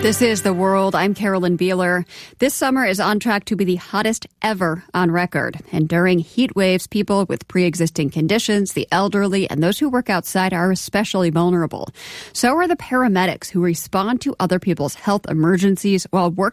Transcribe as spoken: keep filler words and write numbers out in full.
This is The World. I'm Carolyn Beeler. This summer is on track to be the hottest ever on record. And during heat waves, people with pre-existing conditions, the elderly, and those who work outside are especially vulnerable. So are the paramedics who respond to other people's health emergencies while working